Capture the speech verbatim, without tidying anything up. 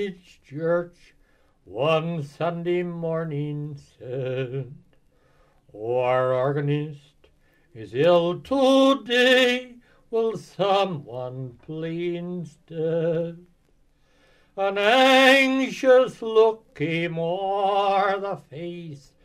church one Sunday morning said, "Oh, our organist is ill today, will someone play instead?" An anxious look came o'er the face